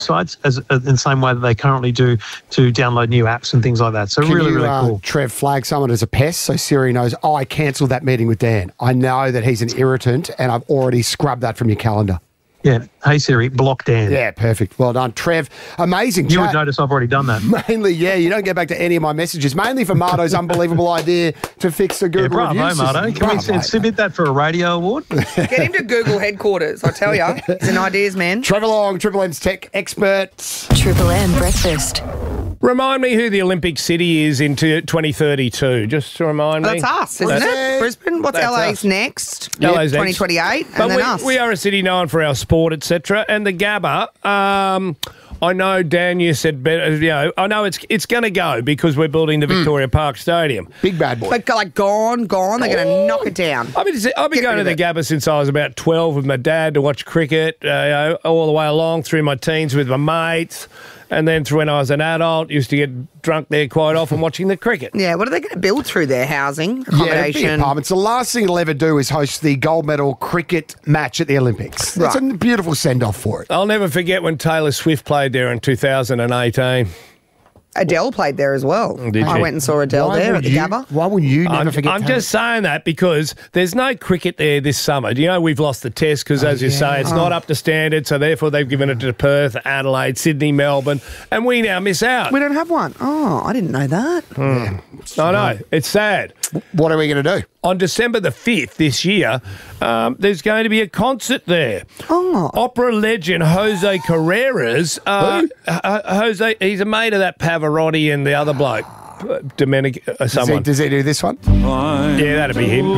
websites in the same way that they currently do to download new apps and things like that. So really cool. Trev, flag someone as a pest so Siri knows, I cancelled that meeting with Dan. I know that he's an irritant and I've already scrubbed that from your calendar. Yeah. Hey, Siri, block Dan. Yeah, perfect. Well done. Trev, amazing chat. You would notice I've already done that. Mainly, yeah. You don't get back to any of my messages. Mainly for Marto's unbelievable idea to fix the Google review system. Marto. Can we submit that for a radio award? Get him to Google headquarters, I tell you. He's an ideas man. Trevor Long, Triple M's tech expert. Triple M breakfast. Remind me who the Olympic city is in 2032. Just to remind me. That's us, isn't it? Brisbane. What's LA's next? LA's 2028, but and then us. We are a city known for our sport, etc. And the Gabba, I know, Dan, you said better. You know, I know it's going to go because we're building the Victoria Park Stadium. Big bad boy. But like gone. They're going to knock it down. I've been going to the Gabba since I was about 12 with my dad to watch cricket, all the way along through my teens with my mates. And then through when I was an adult, used to get drunk there quite often watching the cricket. Yeah, what are they going to build through there? Housing, accommodation? Yeah, big apartments. The last thing it'll ever do is host the gold medal cricket match at the Olympics. Right. It's a beautiful send-off for it. I'll never forget when Taylor Swift played there in 2018. Adele played there as well. I went and saw Adele there at the Gabba. Why would you never forget I'm just saying that because there's no cricket there this summer. Do you know we've lost the test because, as you say, it's not up to standard, so therefore they've given it to Perth, Adelaide, Sydney, Melbourne, and we now miss out. We don't have one. Oh, I didn't know that. Yeah. I know. It's sad. What are we going to do? On December the 5th this year, there's going to be a concert there. Oh. Opera legend Jose Carreras. Jose, he's a mate of that Pavarotti and the other bloke. Domenic, someone. Does he do this one? Yeah, that'd be him.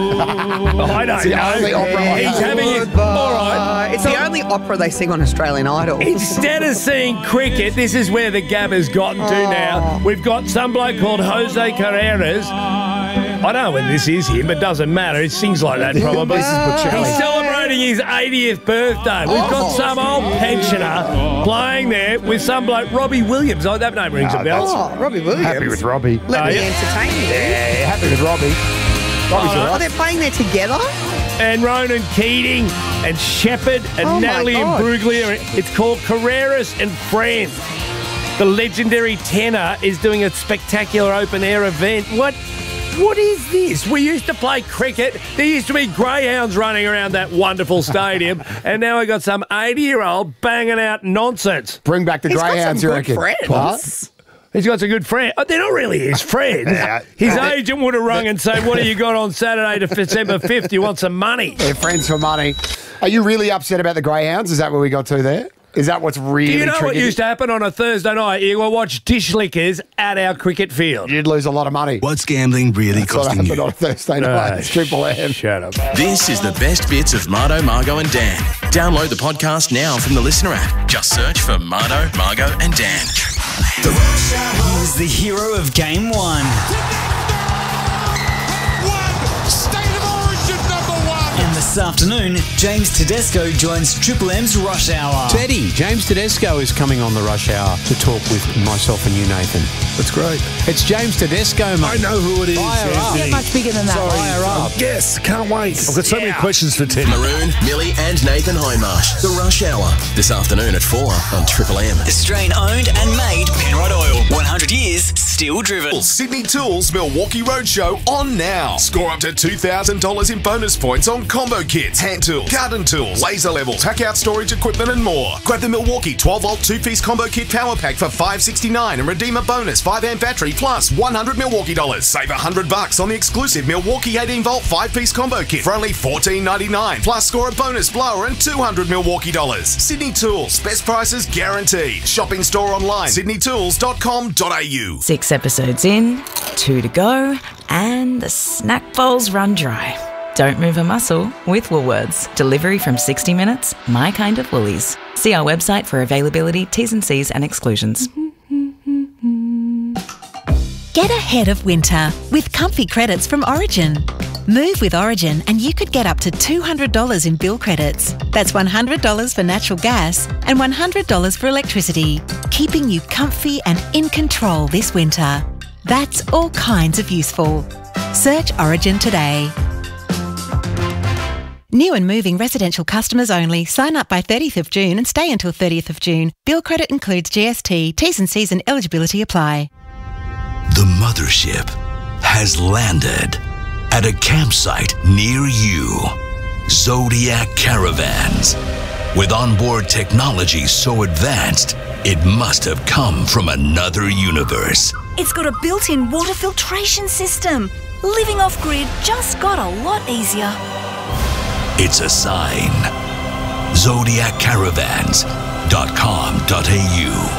I don't know. Only opera He's having his... All right. It's the only opera they sing on Australian Idol. Instead of seeing cricket, this is where the Gabba's gotten to now. We've got some bloke called Jose Carreras. I don't know when this is him, but it doesn't matter. It sings like that probably. He's celebrating his 80th birthday. We've got some old pensioner playing there with some bloke, Robbie Williams. Oh, that name rings a bell. Oh, Robbie Williams. Happy with Robbie. Let me entertain you. Yeah, happy with Robbie. Robbie's all right. Oh, they're playing there together? And Ronan Keating and Shepherd and Natalie Imbruglia. It's called Carreras and Friends. The legendary tenor is doing a spectacular open-air event. What is this? We used to play cricket. There used to be greyhounds running around that wonderful stadium, and now we got some 80-year-old banging out nonsense. Bring back the greyhounds, you reckon? Friends. He's got some good friends. Oh, they're not really his friends. His agent would have rung and said, what do you got on Saturday to December 5th? You want some money? They're friends for money. Are you really upset about the greyhounds? Is that what we got to there? Is that what's really Do you know what triggered used to happen on a Thursday night? You would watch dish lickers at our cricket field. You'd lose a lot of money. What's gambling really That's costing what you? happened on a Thursday night. It's Triple M. Shut up. This is the best bits of Marto, Margo and Dan. Download the podcast now from the Listener app. Just search for Marto, Margo and Dan. He's the hero of Game 1. And this afternoon, James Tedesco joins Triple M's Rush Hour. Teddy, James Tedesco is coming on the Rush Hour to talk with myself and you, Nathan. That's great. It's James Tedesco, mate. I know who it is. Fire up. Get much bigger than that. Fire up. Yes, can't wait. I've got so many questions for Teddy. Maroon, Millie and Nathan Hindmarsh. The Rush Hour. This afternoon at 4 on Triple M. Australian owned and made Penrod Oil. 100 years, still driven. Sydney Tools Milwaukee Roadshow on now. Score up to $2,000 in bonus points on combo kits, hand tools, garden tools, laser levels, hack out storage equipment and more. Grab the Milwaukee 12-volt 2-piece combo kit power pack for $569 and redeem a bonus 5-amp battery plus $100 Milwaukee dollars. Save $100 on the exclusive Milwaukee 18-volt 5-piece combo kit for only $14.99. Plus score a bonus blower and $200 Milwaukee dollars. Sydney Tools, best prices guaranteed. Shop in store online, sydneytools.com.au. 6 episodes in, 2 to go, and the snack bowls run dry. Don't move a muscle with Woolworths. Delivery from 60 minutes, my kind of Woolies. See our website for availability, T's and C's and exclusions. Get ahead of winter with comfy credits from Origin. Move with Origin and you could get up to $200 in bill credits. That's $100 for natural gas and $100 for electricity, keeping you comfy and in control this winter. That's all kinds of useful. Search Origin today. New and moving residential customers only. Sign up by 30th of June and stay until 30th of June. Bill credit includes GST. T's and C's and eligibility apply. The mothership has landed at a campsite near you. Zodiac Caravans. With onboard technology so advanced, it must have come from another universe. It's got a built-in water filtration system. Living off-grid just got a lot easier. It's a sign. ZodiacCaravans.com.au.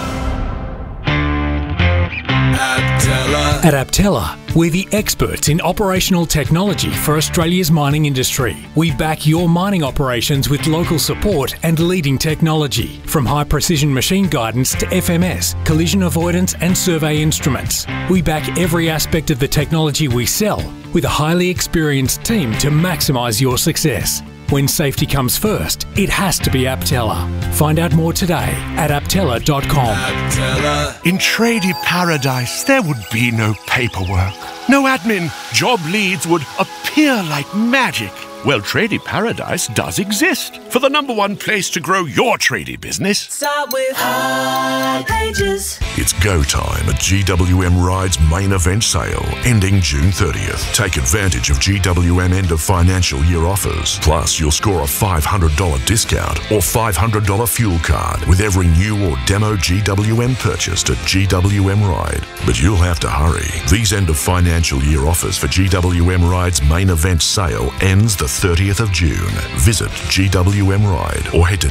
At Aptella, we're the experts in operational technology for Australia's mining industry. We back your mining operations with local support and leading technology, from high-precision machine guidance to FMS, collision avoidance and survey instruments. We back every aspect of the technology we sell with a highly experienced team to maximise your success. When safety comes first, it has to be Aptella. Find out more today at aptella.com. In Tradie Paradise, there would be no paperwork, no admin. Job leads would appear like magic. Well, Tradie Paradise does exist for the #1 place to grow your tradie business. Start with High Pages. It's go time at GWM Ride's main event sale, ending June 30th. Take advantage of GWM end of financial year offers. Plus, you'll score a $500 discount or $500 fuel card with every new or demo GWM purchased at GWM Ride. But you'll have to hurry. These end of financial year offers for GWM Ride's main event sale ends the 30th of June. Visit GWM Ride or head to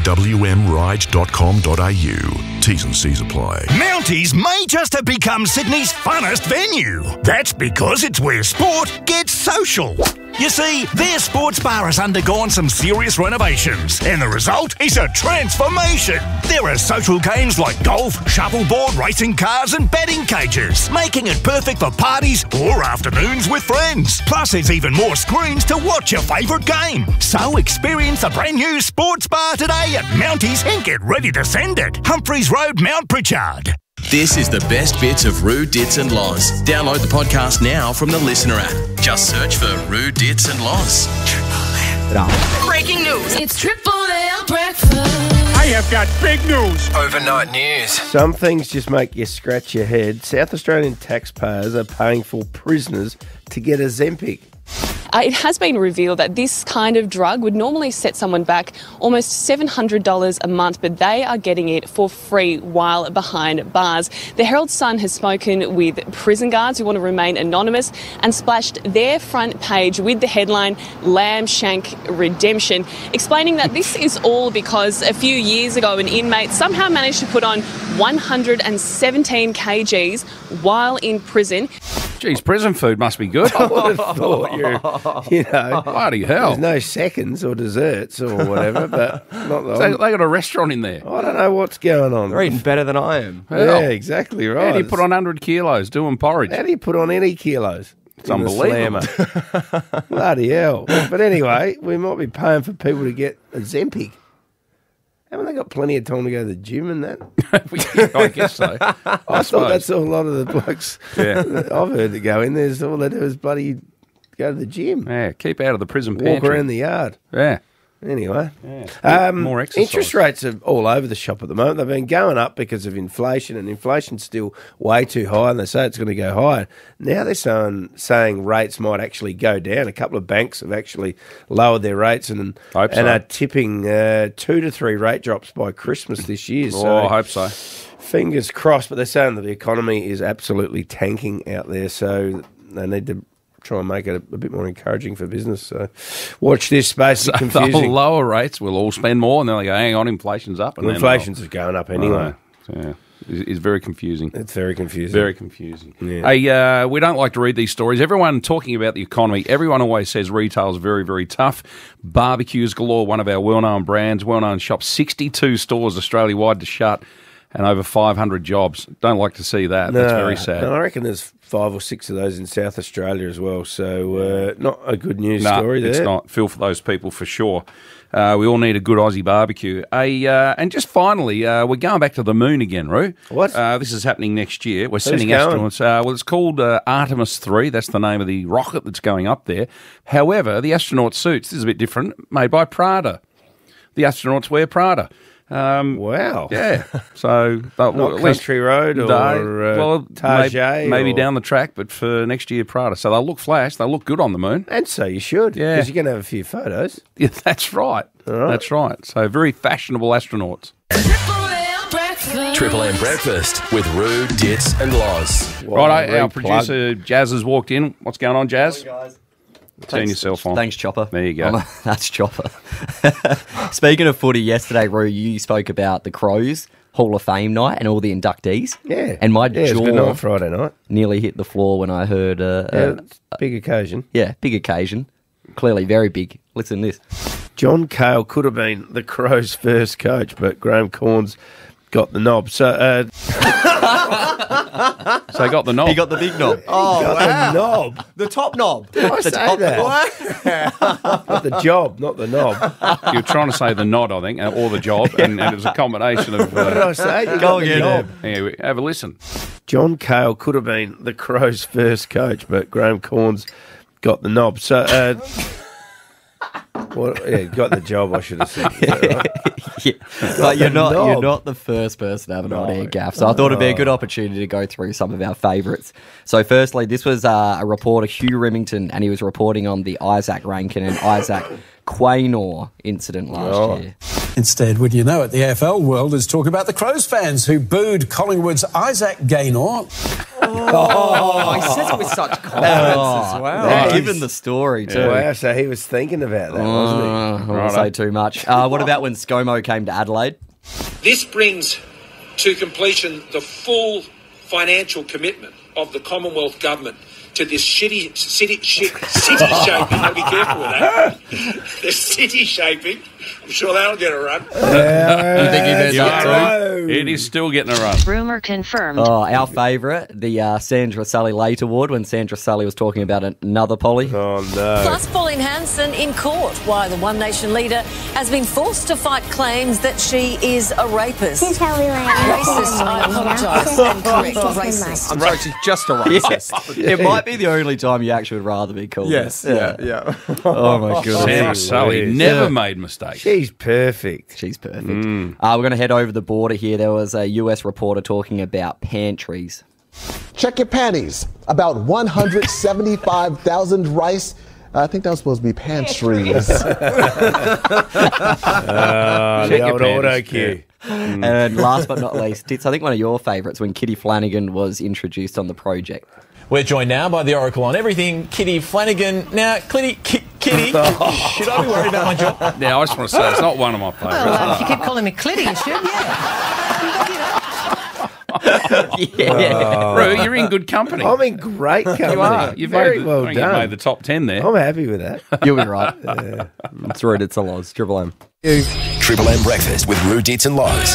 gwmride.com.au. T's and C's apply. Mounties may just have become Sydney's funnest venue. That's because it's where sport gets social. You see, their sports bar has undergone some serious renovations, and the result is a transformation. There are social games like golf, shuffleboard, racing cars, and batting cages, making it perfect for parties or afternoons with friends. Plus, there's even more screens to watch your favourite game. So experience the brand new sports bar today at Mounties and get ready to send it. Humphreys Road, Mount Pritchard. This is the best bits of Roo, Dits and Loz. Download the podcast now from the Listener app. Just search for Roo, Dits and Loz. Breaking news. It's Triple M breakfast. I have got big news. Overnight news. Some things just make you scratch your head. South Australian taxpayers are paying for prisoners to get Ozempic. It has been revealed that this kind of drug would normally set someone back almost $700 a month, but they are getting it for free while behind bars. The Herald Sun has spoken with prison guards who want to remain anonymous and splashed their front page with the headline Lamb Shank Redemption, explaining that this is all because a few years ago an inmate somehow managed to put on 117 kgs while in prison. Geez, prison food must be good. I would have thought you know, bloody hell. There's no seconds or desserts or whatever, but not the So they got a restaurant in there. I don't know what's going on. They're eating better than I am. Yeah, exactly right. How do you put on 100 kilos doing porridge? How do you put on any kilos? It's unbelievable. Bloody hell. But anyway, we might be paying for people to get Ozempic. Haven't they got plenty of time to go to the gym and that? I guess so. I thought that's a lot of the blokes that I've heard that go in there. All they do is bloody go to the gym. Yeah, keep out of the prison Walk pantry. around the yard. Yeah. Anyway, more exercise. Interest rates are all over the shop at the moment. They've been going up because of inflation, and inflation's still way too high, and they say it's going to go higher. Now they're saying rates might actually go down. A couple of banks have actually lowered their rates and are tipping 2 to 3 rate drops by Christmas this year. I hope so. Fingers crossed, but they're saying that the economy is absolutely tanking out there, so they need to try and make it a bit more encouraging for business. So watch this space. So confusing. they'll lower rates, we'll all spend more, and then they go, hang on, inflation's up. And well, inflation's going up anyway. Yeah. It's very confusing. It's very confusing. Very confusing. Yeah. Hey, we don't like to read these stories. Everyone talking about the economy, everyone always says retail's very, very tough. Barbecues galore, one of our well-known brands, well-known shops, 62 stores Australia-wide to shut. and over 500 jobs. Don't like to see that. That's very sad. No, I reckon there's 5 or 6 of those in South Australia as well. So not a good news story there. It's not. Feel for those people for sure. We all need a good Aussie barbecue. And just finally, we're going back to the moon again, Roo. What? This is happening next year. We're sending astronauts. Well, it's called Artemis 3. That's the name of the rocket that's going up there. However, the astronaut suits, this is a bit different, made by Prada. The astronauts wear Prada. Wow. Yeah. So not Country Road or Target. Maybe down the track, but for next year, Prada. So they'll look flash. They'll look good on the moon. And so you should. Yeah. Because you're going to have a few photos. Yeah, that's right. That's right. So very fashionable astronauts. Triple M Breakfast with Roo, Dits and Loz. Right, our producer Jazz has walked in. What's going on, Jazz? Morning, guys. Turn yourself on. Thanks, Chopper. There you go. That's Chopper. Speaking of footy, yesterday, Roo, you spoke about the Crows Hall of Fame night and all the inductees. Yeah. And my it's jaw been on Friday night. nearly hit the floor when I heard... big occasion. Yeah, big occasion. Clearly very big. Listen to this. John Cale could have been the Crows' first coach, but Graham Corns got the knob. So he got the knob. He got the big knob. The knob. The top knob. Did I say that? Not the job, not the knob. You were trying to say the nod, I think, or the job, and it was a combination of... What did I say? Go again. Yeah, have a listen. John Cale could have been the Crows' first coach, but Graham Corns got the knob. So... got the job, I should have said. Right? Yeah. But you're not the first person to have an on-air gaff, so I thought it'd be a good opportunity to go through some of our favourites. So firstly, this was a reporter, Hugh Remington, and he was reporting on the Isaac Rankin and Isaac Quaynor incident last year. Instead, would you know it, the AFL world is talking about the Crows fans who booed Collingwood's Isaac Gaynor. He says it with such confidence as well. Given the story too. Wow, so he was thinking about that, wasn't he? I won't say too much. What about when ScoMo came to Adelaide? This brings to completion the full financial commitment of the Commonwealth Government to this city shaping. I'll be careful with that. The city shaping. I'm sure that'll get a run. You think he meant that too? It is still getting a run. Rumour confirmed. Oh, our favourite, the Sandra Sully Late Award, when Sandra Sully was talking about another Polly. Oh, no. Plus, Pauline Hanson in court, why the One Nation leader has been forced to fight claims that she is a rapist. Here's how we learn. Racist, I apologise. And correct, racist. I'm sorry, she's just a racist. Yeah. It might be the only time you actually would rather be called. Yes, yeah. Oh, my goodness. Sandra Sully never made mistakes. She's perfect. She's perfect. We're going to head over the border here. There was a US reporter talking about pantries. Check your panties. About 175,000 rice. I think that was supposed to be pantries. The old auto cue. And last but not least, Tits, I think one of your favourites when Kitty Flanagan was introduced on the project. We're joined now by the Oracle on everything, Kitty Flanagan. Now, Kitty, should I be worried about my job? Now, I just want to say it's not one of my favourites. Well, if you keep calling me Clitty, you should, yeah. Roo, you're in good company. I'm in great company. You are. You've very made well done. You've made the top 10 there. I'm happy with that. You'll be right. It's Roo, it's a Loz. Triple M. Triple M Breakfast with Roo, Dits and Loz.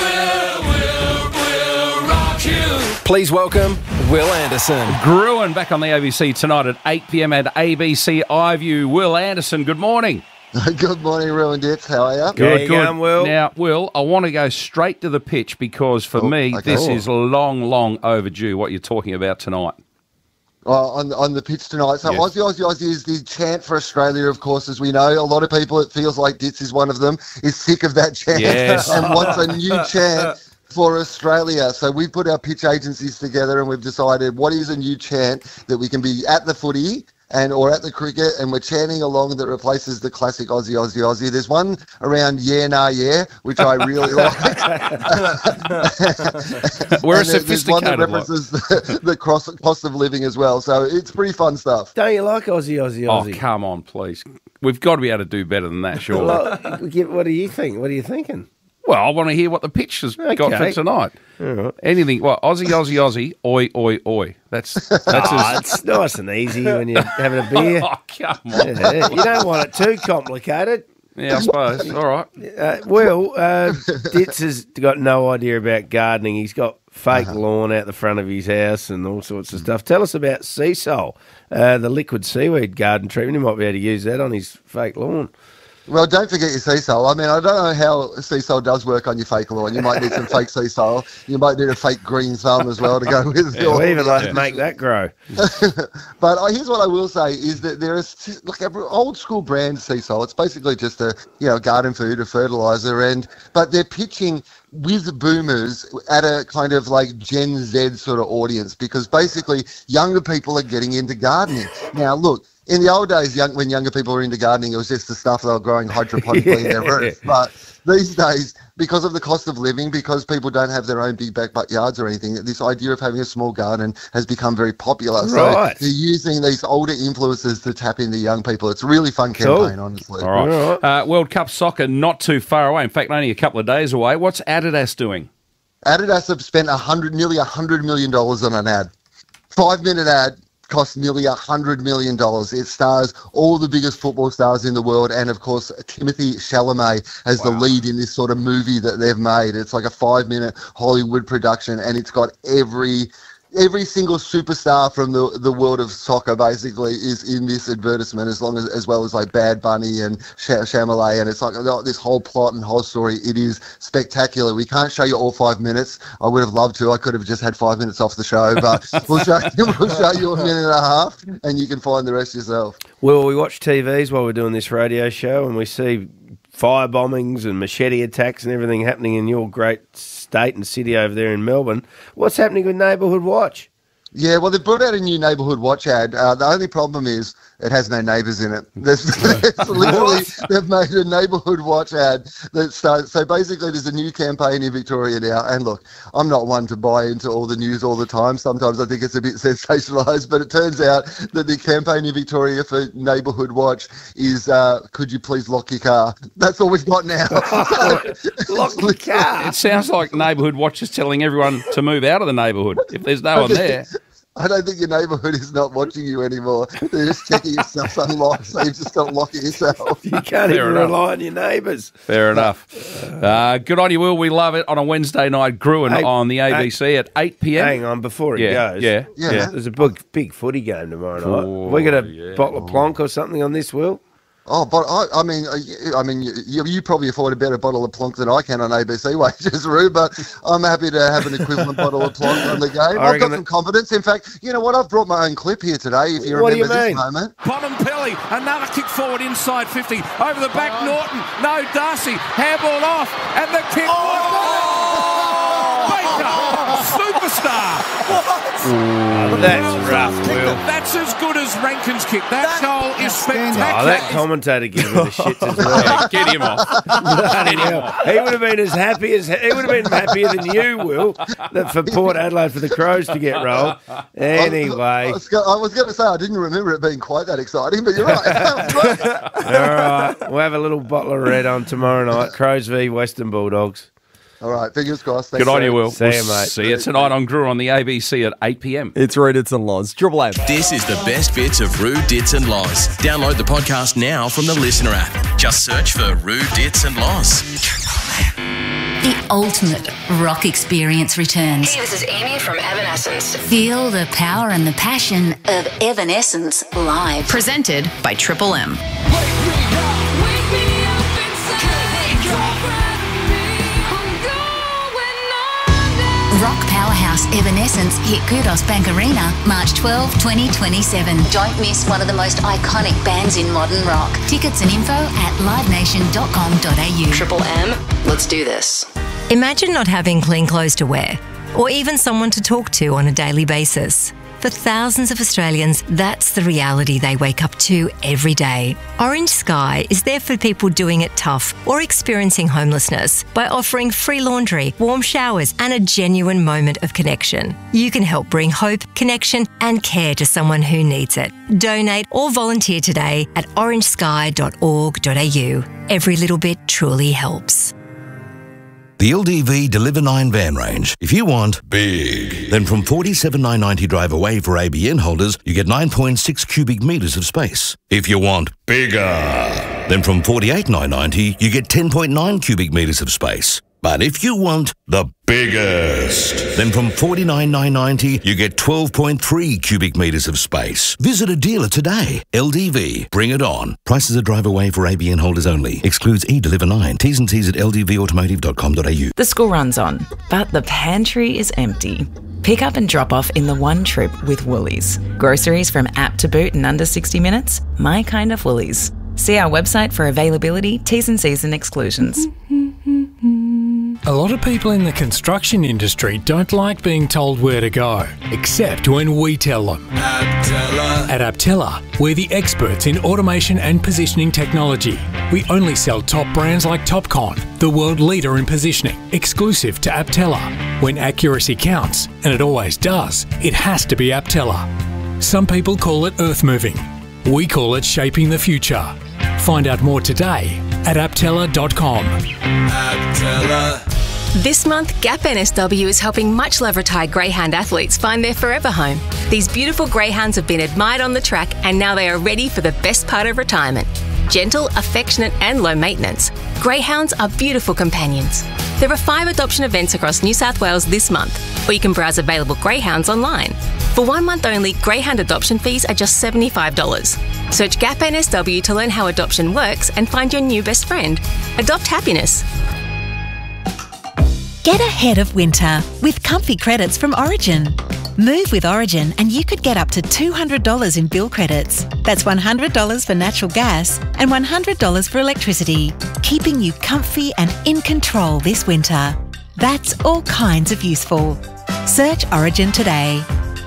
Please welcome Will Anderson. Gruen back on the ABC tonight at 8 p.m. at ABC iView. Will Anderson, good morning. Good morning, Will and Dits. How are you? Good. Will. Now, Will, I want to go straight to the pitch because for me, this is long overdue, what you're talking about tonight. On the pitch tonight. So Aussie, Aussie, Aussie is the chant for Australia, of course, as we know. A lot of people, it feels like Dits is one of them, is sick of that chant and wants a new chant for Australia. So we put our pitch agencies together and we've decided what is a new chant that we can be at the footy or at the cricket, and we're chanting along that replaces the classic Aussie, Aussie, Aussie. There's one around yeah, nah, yeah, which I really like. We're a sophisticated there's one that references the cost of living as well. So it's pretty fun stuff. Don't you like Aussie, Aussie, Aussie? Oh, come on, please. We've got to be able to do better than that, surely. What do you think? What are you thinking? Well, I want to hear what the pitch has got for tonight. Right. Anything. Well, Aussie, Aussie, Aussie, oi, oi, oi. That's it's nice and easy when you're having a beer. Oh, come on. Yeah, you don't want it too complicated. Yeah, I suppose. All right. Ditz has got no idea about gardening. He's got fake lawn out the front of his house and all sorts of stuff. Tell us about Seasol, the liquid seaweed garden treatment. He might be able to use that on his fake lawn. Well, don't forget your Seasol. I mean, I don't know how Seasol does work on your fake lawn. You might need some fake Seasol. You might need a fake green thumb as well to go with it. We even like to make that grow. But here's what I will say is that there is like an old school brand Seasol. It's basically just a garden food, a fertilizer, but they're pitching with boomers at a kind of like Gen Z sort of audience because basically younger people are getting into gardening. Now, look. In the old days, when younger people were into gardening, it was just the stuff they were growing hydroponically in their roof. But these days, because of the cost of living, because people don't have their own big backyards or anything, this idea of having a small garden has become very popular. Right. So they're using these older influencers to tap into young people. It's a really fun campaign, honestly. All right. World Cup soccer not too far away. In fact, only a couple of days away. What's Adidas doing? Adidas have spent nearly $100 million on an ad. 5-minute ad. Cost nearly $100 million. It stars all the biggest football stars in the world and, of course, Timothée Chalamet as the lead in this sort of movie that they've made. It's like a 5-minute Hollywood production and it's got every single superstar from the world of soccer basically is in this advertisement as well as like Bad Bunny and Chalamet, and it's like this whole plot and whole story. It is spectacular. We can't show you all 5 minutes. I would have loved to. I could have just had 5 minutes off the show, but we'll show you a minute and a half and you can find the rest yourself. Well, we watch TVs while we're doing this radio show and we see fire bombings and machete attacks and everything happening in your great state and city over there in Melbourne. What's happening with Neighbourhood Watch? Yeah, well, they've brought out a new Neighbourhood Watch ad. The only problem is it has no neighbours in it. It's literally, they've made a Neighbourhood Watch ad that starts. So basically, there's a new campaign in Victoria now. And look, I'm not one to buy into all the news all the time. Sometimes I think it's a bit sensationalised, but it turns out that the campaign in Victoria for Neighbourhood Watch is, could you please lock your car? That's all we've got now. Lock your car? It sounds like Neighbourhood Watch is telling everyone to move out of the neighbourhood if there's no one there. I don't think your neighbourhood is not watching you anymore. They're just checking your stuff's unlocked, so you just stop locking yourself. You can't even rely on your neighbours. Fair enough. Good on you, Will. We love it on a Wednesday night. Gruen on the ABC at 8 p.m. Hang on, before it goes. Yeah. There's a big footy game tomorrow night. We got a bottle of Plonk or something on this, Will? Oh, but I mean, you probably afford a better bottle of Plonk than I can on ABC wages, Roo, but I'm happy to have an equivalent bottle of Plonk on the game. I've got some confidence. In fact, you know what? I've brought my own clip here today, if you remember this moment. Bontempelli, another kick forward inside 50. Over the back, Norton. No, Darcy. Handball off. And the kick. Superstar. That's rough, Will. That's as good as Rankin's kick. That goal is spectacular. Oh, that commentator gives me the shits as well. Get him off. He would have been happier than you, Will, for Port Adelaide for the Crows to get rolled. Anyway, I was going to say I didn't remember it being quite that exciting, but you're right. All right, we'll have a little bottle of red on tomorrow night. Crows v Western Bulldogs. All right, fingers crossed. Good on you, Will. See you, mate. See you tonight on Gruen on the ABC at 8 p.m. It's Roo, Dits and Loz. Triple M. This is the best bits of Roo, Dits and Loz. Download the podcast now from the Listener app. Just search for Roo, Dits and Loz. The ultimate rock experience returns. Hey, this is Amy from Evanescence. Feel the power and the passion of Evanescence live. Presented by Triple M. Rock powerhouse Evanescence hit Kudos Bank Arena March 12, 2027. Don't miss one of the most iconic bands in modern rock. Tickets and info at livenation.com.au. Triple M, let's do this. Imagine not having clean clothes to wear, or even someone to talk to on a daily basis. For thousands of Australians, that's the reality they wake up to every day. Orange Sky is there for people doing it tough or experiencing homelessness by offering free laundry, warm showers, and a genuine moment of connection. You can help bring hope, connection, and care to someone who needs it. Donate or volunteer today at orangesky.org.au. Every little bit truly helps. The LDV Deliver 9 van range. If you want big, then from $47,990 drive away for ABN holders, you get 9.6 cubic metres of space. If you want bigger, Then from $48,990, you get 10.9 cubic metres of space. But if you want the biggest, then from $49,990, you get 12.3 cubic metres of space. Visit a dealer today. LDV, bring it on. Prices are drive away for ABN holders only. Excludes eDeliver 9. T's and C's at ldvautomotive.com.au. The school runs on, but the pantry is empty. Pick up and drop off in the one trip with Woolies. Groceries from app to boot in under 60 minutes. My kind of Woolies. See our website for availability, T's and C's and exclusions. A lot of people in the construction industry don't like being told where to go, except when we tell them. At Aptella, we're the experts in automation and positioning technology. We only sell top brands like Topcon, the world leader in positioning, exclusive to Aptella. When accuracy counts, and it always does, it has to be Aptella. Some people call it earth moving. We call it shaping the future. Find out more today at aptella.com. Aptella. This month, Gap NSW is helping much-loved retired greyhound athletes find their forever home. These beautiful greyhounds have been admired on the track and now they are ready for the best part of retirement. Gentle, affectionate and low maintenance, greyhounds are beautiful companions. There are 5 adoption events across New South Wales this month, or you can browse available greyhounds online. For 1 month only, greyhound adoption fees are just $75. Search Gap NSW to learn how adoption works and find your new best friend. Adopt happiness. Get ahead of winter with comfy credits from Origin. Move with Origin and you could get up to $200 in bill credits. That's $100 for natural gas and $100 for electricity, keeping you comfy and in control this winter. That's all kinds of useful. Search Origin today.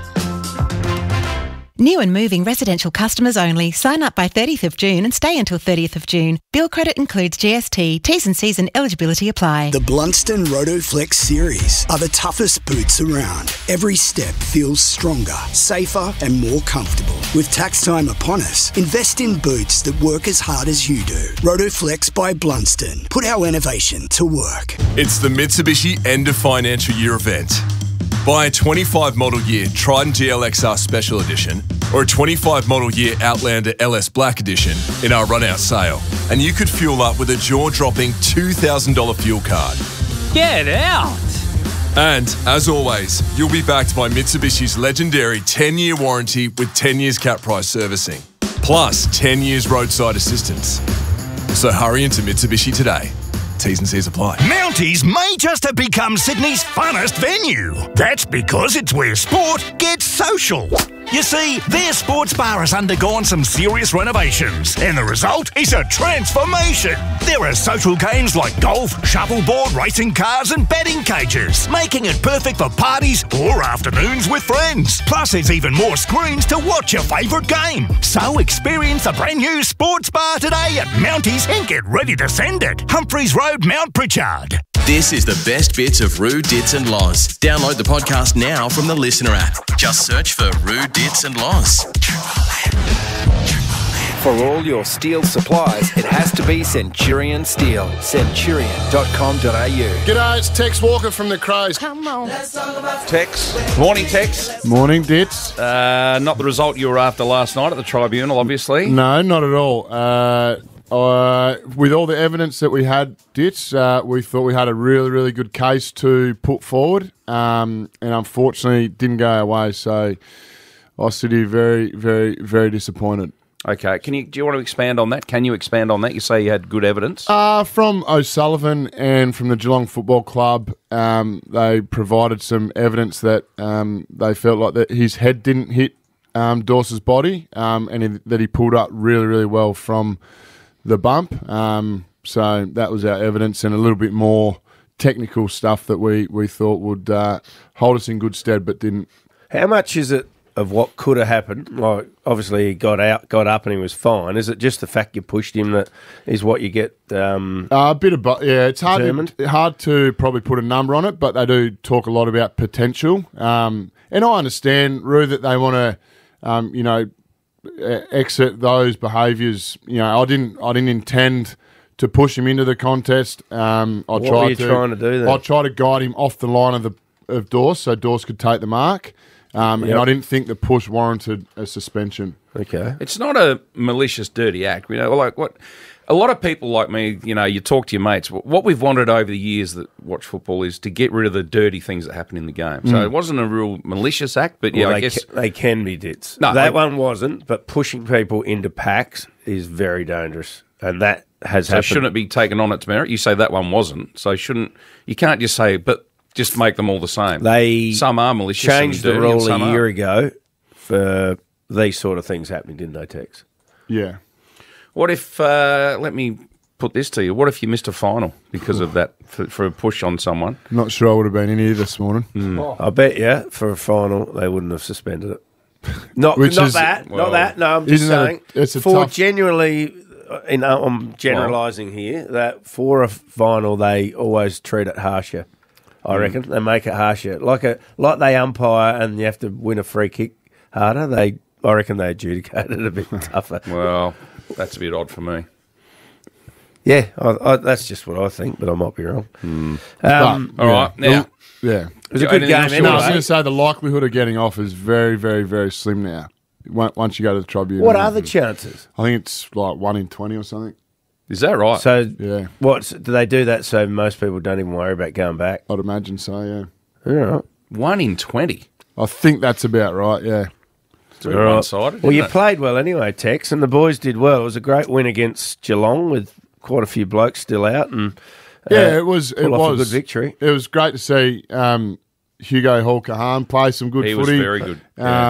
New and moving residential customers only. Sign up by 30th of June and stay until 30th of June. Bill credit includes GST. T's and C's and eligibility apply. The Blunston RotoFlex series are the toughest boots around. Every step feels stronger, safer and more comfortable. With tax time upon us, invest in boots that work as hard as you do. RotoFlex by Blunston. Put our innovation to work. It's the Mitsubishi end of financial year event. Buy a 25 model year Trident GLXR Special Edition or a 25 model year Outlander LS Black Edition in our run-out sale, and you could fuel up with a jaw-dropping $2,000 fuel card. Get out! And, as always, you'll be backed by Mitsubishi's legendary 10-year warranty with 10 years cap price servicing, plus 10 years roadside assistance. So hurry into Mitsubishi today. T's and C's apply. Mounties may just have become Sydney's funnest venue. That's because it's where sport gets social. You see, their sports bar has undergone some serious renovations, and the result is a transformation. There are social games like golf, shuffleboard, racing cars, and betting cages, making it perfect for parties or afternoons with friends. Plus, there's even more screens to watch your favourite game. So experience the brand new sports bar today at Mounties and get ready to send it. Humphreys Road, Mount Pritchard. This is the best bits of Roo, Dits and Loz. Download the podcast now from the Listener app. Just search for Roo, Dits and Loz. For all your steel supplies, it has to be Centurion Steel. Centurion.com.au. G'day, it's Tex Walker from the Crows. Come on. Let's talk about Tex. Morning, Tex. Morning, Dits. Not the result you were after last night at the Tribunal, obviously. No, not at all. With all the evidence that we had, Dits, we thought we had a really, really good case to put forward, and unfortunately it didn't go our way, so I sit here very, very, very disappointed. Okay, do you want to expand on that? Can you expand on that? You say you had good evidence. From O'Sullivan and from the Geelong Football Club, they provided some evidence that they felt like that his head didn't hit Dawes' body, and that he pulled up really, really well from the bump. So that was our evidence, and a little bit more technical stuff that we thought would hold us in good stead, but didn't. How much is it of what could have happened? Like, obviously he got up and he was fine. Is it just the fact you pushed him that is what you get? A bit of yeah. It's hard to probably put a number on it, but they do talk a lot about potential. And I understand, Roo, that they want to, exit those behaviours. I didn't intend to push him into the contest. What were you trying to do then? I tried to guide him off the line of Dawes so Dawes could take the mark. And I didn't think the push warranted a suspension. Okay. It's not a malicious, dirty act. Like what A lot of people like me, you talk to your mates. What we've wanted over the years that watch football is to get rid of the dirty things that happen in the game. So it wasn't a real malicious act, but I guess they can be dits. No, that one wasn't. But pushing people into packs is very dangerous, and that has happened. Shouldn't it be taken on its merit? You say that one wasn't. So you can't just say, but just make them all the same. Some are malicious. Changed the rule a year ago for these sort of things happening, didn't they, Tex? Yeah. What if, let me put this to you, what if you missed a final because of that, for a push on someone? Not sure I would have been in here this morning. I bet you, for a final, they wouldn't have suspended it. Not that. No, I'm just saying. Genuinely, I'm generalising here, that for a final, they always treat it harsher. I reckon they make it harsher, like they umpire, and you have to win a free kick harder. I reckon they adjudicate it a bit tougher. Well, that's a bit odd for me. Yeah, that's just what I think, but I might be wrong. All right, now, yeah, it was a good game. Anyway. No, I was going to say the likelihood of getting off is very, very, very slim now. Once you go to the tribunal, what are the chances? I think it's like 1 in 20 or something. Is that right? So, yeah. Do they do that so most people don't even worry about going back? I'd imagine so. Yeah. All right. 1 in 20. I think that's about right. Yeah. It's very one-sided. Well, you played well anyway, Tex, and the boys did well. It was a great win against Geelong with quite a few blokes still out, and it was a good victory. It was great to see Hugo Hall-Kahan play some good footy. He was very good.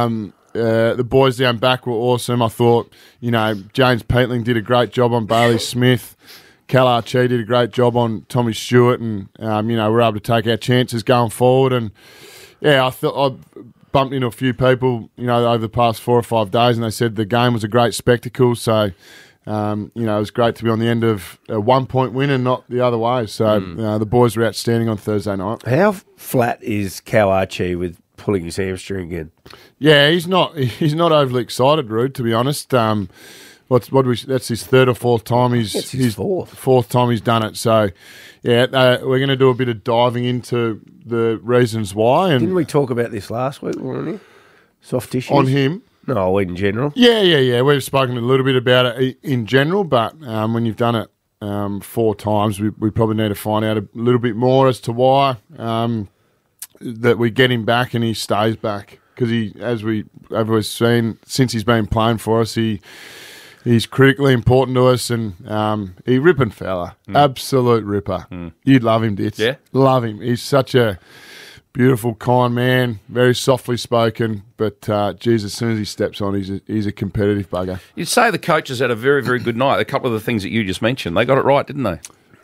The boys down back were awesome. I thought, James Peatling did a great job on Bailey Smith. Cal Archie did a great job on Tommy Stewart, and we're able to take our chances going forward. And I thought I bumped into a few people, over the past 4 or 5 days, and they said the game was a great spectacle. So, it was great to be on the end of a 1-point win and not the other way. So, the boys were outstanding on Thursday night. How flat is Cal Archie with pulling his hamstring again? Yeah, he's not overly excited, Rude, to be honest. That's his third or fourth time. His fourth time he's done it. So, we're going to do a bit of diving into the reasons why. And didn't we talk about this last week, weren't we? Soft tissues? On him? No, in general. Yeah. We've spoken a little bit about it in general, but when you've done it 4 times, we probably need to find out a little bit more as to why that we get him back and he stays back. Because as we've seen, since he's been playing for us, he's critically important to us, and he ripping fella, absolute ripper. You'd love him, Ditz. Yeah, love him. He's such a beautiful, kind man, very softly spoken, but geez, as soon as he steps on, he's a competitive bugger. You'd say the coaches had a very, very good night. A couple of the things that you just mentioned, they got it right, didn't they?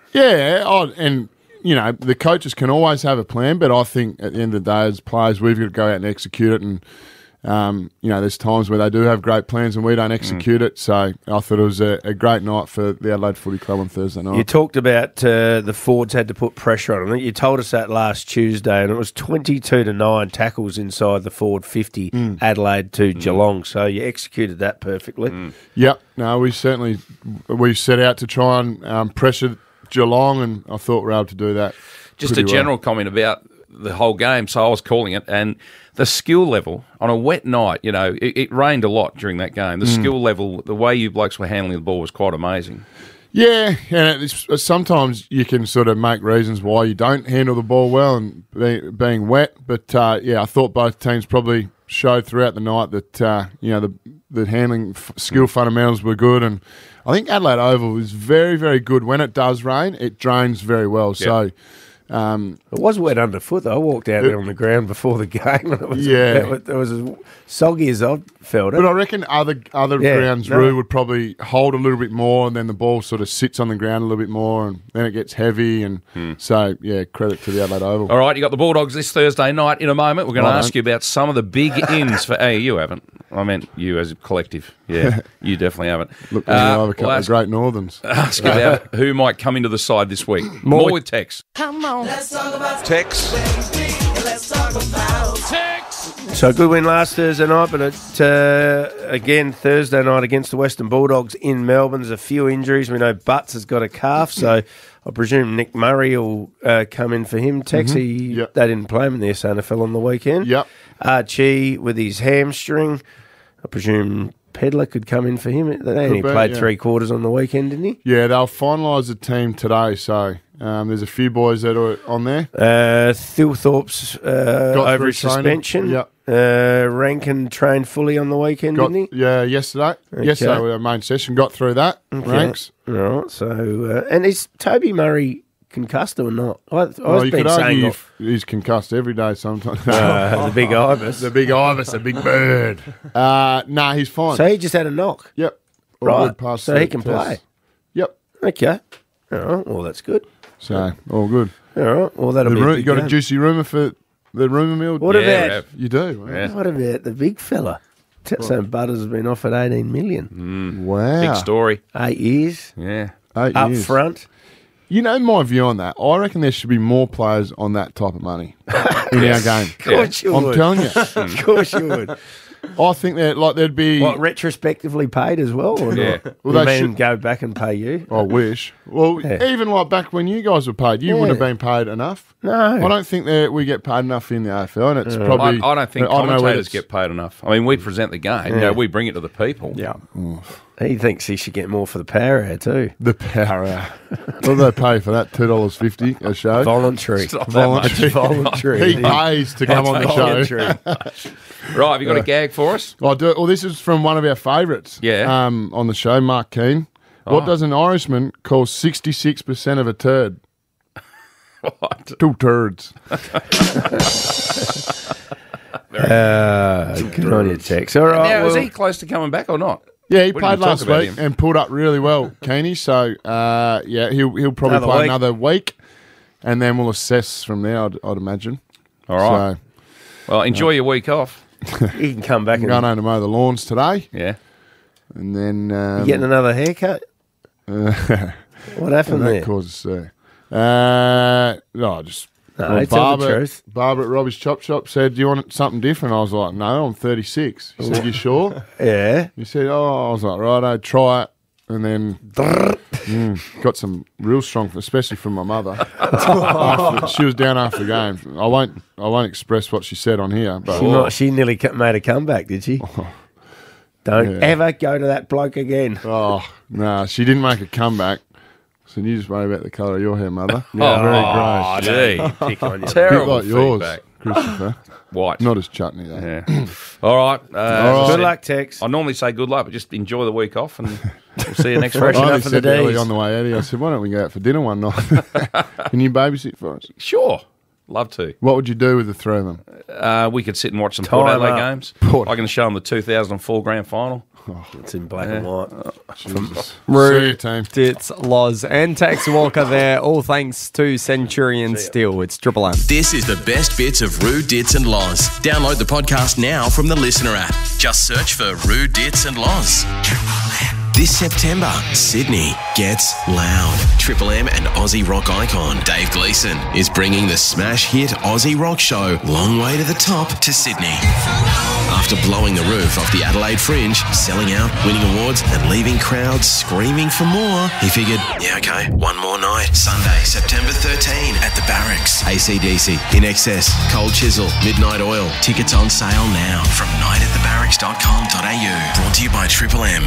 Yeah, and the coaches can always have a plan, but I think at the end of the day, as players, we've got to go out and execute it. And there's times where they do have great plans and we don't execute it. So I thought it was a great night for the Adelaide Footy Club on Thursday night. You talked about the forwards had to put pressure on them. You told us that last Tuesday, and it was 22-9 tackles inside the forward 50, Adelaide to Geelong. So you executed that perfectly. Yep. No, we set out to try and pressure Geelong, and I thought we were able to do that. Just a general comment about the whole game, so I was calling it, and the skill level on a wet night, it rained a lot during that game. The skill level, the way you blokes were handling the ball was quite amazing. Yeah, and sometimes you can sort of make reasons why you don't handle the ball well and being wet, but I thought both teams probably showed throughout the night that the handling skill fundamentals were good, and I think Adelaide Oval is very, very good. When it does rain, it drains very well. Yep. So it was wet underfoot, though. I walked out there on the ground before the game. It was as soggy as I felt it. But I reckon other grounds, Roo, would probably hold a little bit more, and then the ball sort of sits on the ground a little bit more, and then it gets heavy. And so, credit to the Adelaide Oval. All right, you got the Bulldogs this Thursday night. In a moment, we're going to ask you about some of the big ins for. You haven't. I meant you as a collective. Yeah, you definitely haven't. Look, a couple of great Northerns. Ask about who might come into the side this week. More with Tex. Come on. Let's talk about Tex. Let's talk about Tex. So good win last Thursday night, but again Thursday night against the Western Bulldogs in Melbourne. There's a few injuries. We know Butts has got a calf, so I presume Nick Murray will come in for him. Tex, they didn't play him in the SANFL on the weekend. Yep. Archie with his hamstring. I presume Pedler could come in for him. They only be, played yeah. 3 quarters on the weekend, didn't he? Yeah, they'll finalise the team today, so there's a few boys that are on there. Thilthorpe's over his suspension. Yep. Rankin trained fully on the weekend, didn't he? Yeah, yesterday. Okay. Yesterday with our main session, got through that. Okay. Ranks. All right, so... and is Toby Murray concussed or not? You could argue he's concussed every day sometimes. The big ibis. The big ibis, the big bird. Nah, he's fine. So he just had a knock? Yep. All Right, good past so the he can test. play? Yep. Okay. All right, well, that's good. So, all good. All right, well, that'll be a You big got game. a juicy rumour for the rumour mill? What about... You do? Wow. What about the big fella? St Butters has been offered 18 million. Wow. Big story. 8 years. Yeah. 8 Up years. front. You know my view on that. I reckon there should be more players on that type of money in our game. Of course you I'm would. telling you. Of course you would. I think that there'd be... What, retrospectively paid as well? Or Yeah. not? Well, You they mean should- go back and pay you? I wish. Well, Yeah. even like back when you guys were paid, you wouldn't have been paid enough. No. I don't think that we get paid enough in the AFL, and it's probably... I don't think know whether commentators it's- get paid enough. I mean, we present the game. You know, we bring it to the people. Yeah. He thinks he should get more for the power hour too. The power hour. What do they pay for that? $2.50 a show? Voluntary. It's not that much. Voluntary. He pays to come on the show. Right, have you got a gag for us? I do. Well, this is from one of our favourites. Yeah. On the show, Mark Keane. What does an Irishman call 66% of a turd? What? 2 turds. Good on you, Tex. All right. Now, well, is he close to coming back or not? Yeah, he We played didn't talk last about week him. and pulled up really well, Keeney. So, yeah, he'll probably Another play week. another week, and then we'll assess from there, I'd imagine. All right. So, Well, enjoy your week off. he can come back I'm and going home to mow the lawns today, Yeah. and then... you getting another haircut. What happened that there? causes just... No, well, tell the truth. Barber at Robbie's Chop Shop said, "Do you want something different?" I was like, "No, I'm 36." He said, "You sure?" Yeah. He said, "Oh," I was like, "Right, I'd try it." And then got some real strong, especially from my mother. She was down after the game. I won't express what she said on here, but She nearly made a comeback, did she? Don't ever go to that bloke again. oh no, she didn't make a comeback. So you just worry about the colour of your hair, mother. Yeah, very grey. Gee. Pick on you. Terrible Bit like yours, feedback. Christopher. White. Not as chutney though. Yeah. All right. All right. Good luck, Tex. I normally say good luck, but just enjoy the week off and we'll see you next week. Freshen I up only for the said early days. on the way out here, I said, "Why don't we go out for dinner one night? Can you babysit for us?" Sure. Love to. What would you do with the three of them? We could sit and watch some Port Time Adelaide up. games. Port- I can show them the 2004 grand final. It's in black and white. Jesus. Rude. See you, team. It's Loz and Tex Walker there, all thanks to Centurion Steel. It's Triple M. This is the best bits of Roo, Dits and Loz. Download the podcast now from the Listener app. Just search for Roo, Dits and Loz. This September, Sydney gets loud. Triple M and Aussie rock icon Dave Gleeson is bringing the smash hit Aussie rock show Long Way to the Top to Sydney. After blowing the roof off the Adelaide Fringe, selling out, winning awards and leaving crowds screaming for more, he figured, yeah, okay, one more night. Sunday, September 13 at the Barracks. AC/DC, In Excess, Cold Chisel, Midnight Oil. Tickets on sale now from nightatthebarracks.com.au. Brought to you by Triple M.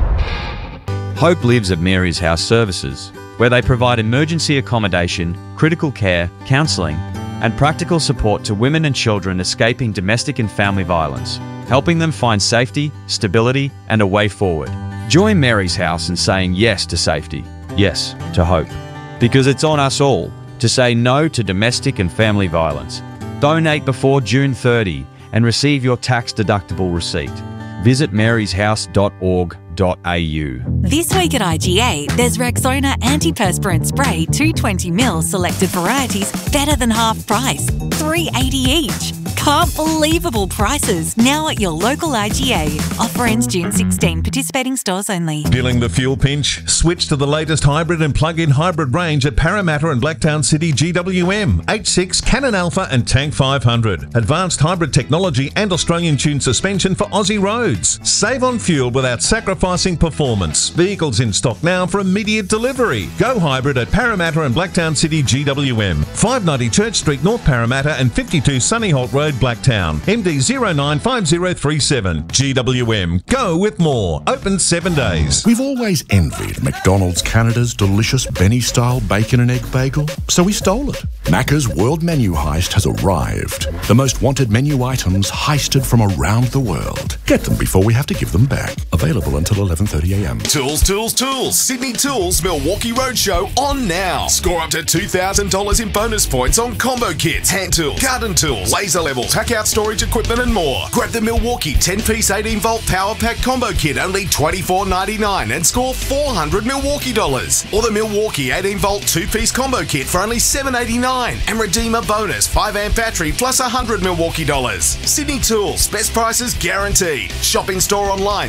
Hope lives at Mary's House Services, where they provide emergency accommodation, critical care, counselling, and practical support to women and children escaping domestic and family violence, helping them find safety, stability, and a way forward. Join Mary's House in saying yes to safety, yes to hope. Because it's on us all to say no to domestic and family violence. Donate before June 30 and receive your tax-deductible receipt. Visit maryshouse.org.au. This week at IGA, there's Rexona antiperspirant spray 220ml selected varieties better than half price, $3.80 each. Can't believable prices now at your local IGA. Offer ends June 16. Participating stores only. Feeling the fuel pinch? Switch to the latest hybrid and plug-in hybrid range at Parramatta and Blacktown City GWM. H6, Canon Alpha and Tank 500. Advanced hybrid technology and Australian tuned suspension for Aussie roads. Save on fuel without sacrificing performance. Vehicles in stock now for immediate delivery. Go hybrid at Parramatta and Blacktown City GWM. 590 Church Street, North Parramatta and 52 Sunnyholt Road, Blacktown. MD 095037. GWM. Go with more. Open 7 days. We've always envied McDonald's Canada's delicious Benny-style bacon and egg bagel, so we stole it. Macca's World Menu Heist has arrived. The most wanted menu items heisted from around the world. Get them before we have to give them back. Available until 11:30am. Tools, tools, tools. Sydney Tools Milwaukee Roadshow on now. Score up to $2,000 in bonus points on combo kits, hand tools, garden tools, laser levels, hack out storage equipment and more. Grab the Milwaukee 10-piece 18-volt power pack combo kit, only $24.99 and score $400 Milwaukee dollars. Or the Milwaukee 18-volt 2-piece combo kit for only $7.89 and redeem a bonus 5-amp battery plus $100 Milwaukee dollars. Sydney Tools, best prices guaranteed. Shop in store online,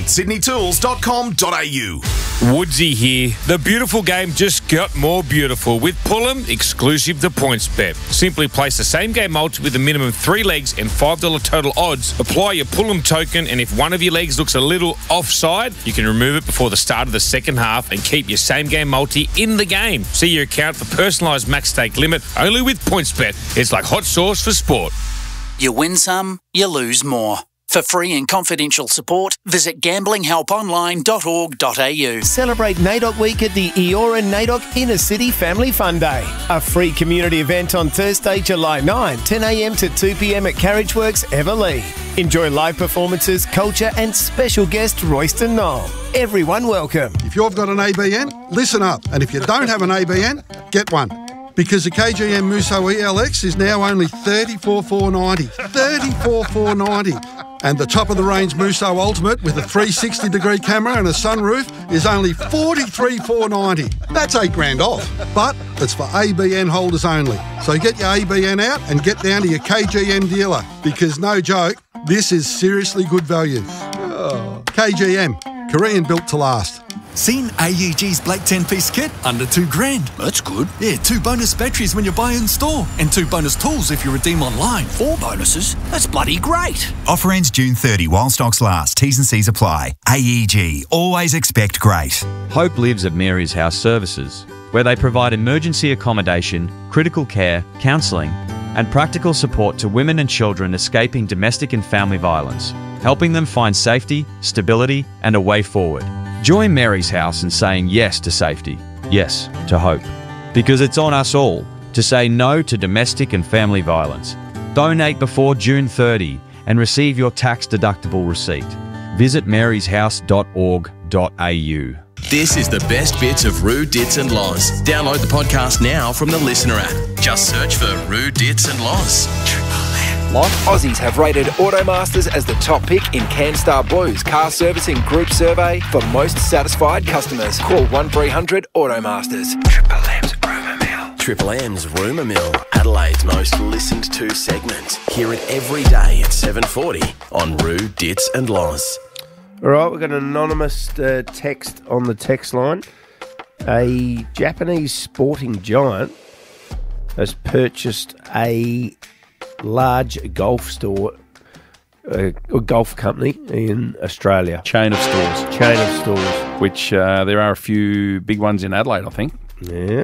sydneytools.com.au. Woodsy here. The beautiful game just got more beautiful with Pullum exclusive to PointsBet. Simply place the same game multi with a minimum 3 legs and $5 total odds. Apply your Pullum token, and if one of your legs looks a little offside, you can remove it before the start of the second half and keep your same game multi in the game. See your account for personalised max stake limit only with PointsBet. It's like hot sauce for sport. You win some, you lose more. For free and confidential support, visit gamblinghelponline.org.au. Celebrate NAIDOC Week at the Eora NAIDOC Inner City Family Fun Day. A free community event on Thursday, July 9, 10am to 2pm at Carriageworks Everleigh. Enjoy live performances, culture and special guest Royston Knoll. Everyone welcome. If you've got an ABN, listen up. And if you don't have an ABN, get one. Because the KGM Musso ELX is now only $34,490. $34,490. And the top-of-the-range Musso Ultimate with a 360-degree camera and a sunroof is only $43,490. That's $8,000 off. But it's for ABN holders only. So get your ABN out and get down to your KGM dealer. Because, no joke, this is seriously good value. KGM, Korean built to last. Seen AEG's Black 10-piece kit? Under $2,000. That's good. Yeah, 2 bonus batteries when you buy in store. And 2 bonus tools if you redeem online. 4 bonuses? That's bloody great. Offer ends June 30 while stocks last. T's and C's apply. AEG. Always expect great. Hope lives at Mary's House Services, where they provide emergency accommodation, critical care, counselling, and practical support to women and children escaping domestic and family violence, helping them find safety, stability, and a way forward. Join Mary's House in saying yes to safety, yes to hope. Because it's on us all to say no to domestic and family violence. Donate before June 30 and receive your tax-deductible receipt. Visit maryshouse.org.au. This is the best bits of Roo, Dits and Loz. Download the podcast now from the Listener app. Just search for Roo, Dits and Loz. Aussies have rated Automasters as the top pick in CanStar Blue's car servicing group survey for most satisfied customers. Call 1300 Automasters. Triple M's Rumour Mill, Adelaide's most listened to segment. Hear it every day at 7:40 on Roo, Dits and Loz. All right, we've got an anonymous text on the text line. A Japanese sporting giant has purchased a large golf store, a golf company in Australia. Chain of stores. Which there are a few big ones in Adelaide, I think. Yeah.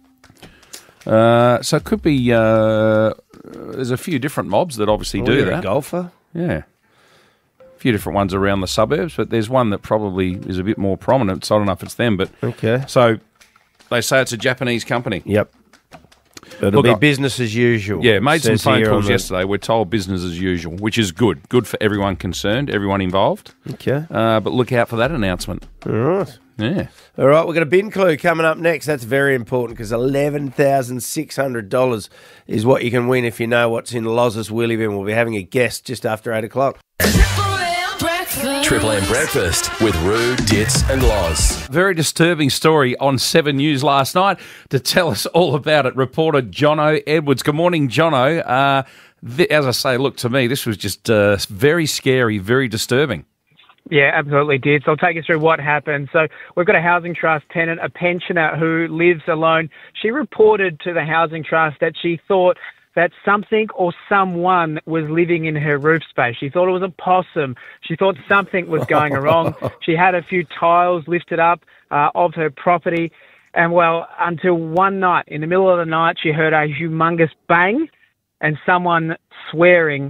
So it could be, there's a few different mobs that obviously do you're that. A golfer? Yeah. A few different ones around the suburbs, but there's one that probably is a bit more prominent, so I don't know if it's them. But okay. So they say it's a Japanese company. Yep. It'll be business as usual. Yeah, made some phone calls yesterday. We're told business as usual, which is good. Good for everyone concerned, everyone involved. Okay. But look out for that announcement. All right. Yeah. All right, we've got a bin clue coming up next. That's very important because $11,600 is what you can win if you know what's in Loz's Wheelie Bin. We'll be having a guest just after 8 o'clock. Triple M Breakfast with Roo, Dits and Loz. Very disturbing story on 7 News last night. To tell us all about it, reporter Jono Edwards. Good morning, Jono. As I say, look, to me, this was just very scary, very disturbing. Yeah, absolutely did. So I'll take you through what happened. So we've got a housing trust tenant, a pensioner who lives alone. She reported to the housing trust that she thought that something or someone was living in her roof space. She thought it was a possum. She thought something was going wrong. She had a few tiles lifted up of her property. And, well, until one night, in the middle of the night, she heard a humongous bang and someone swearing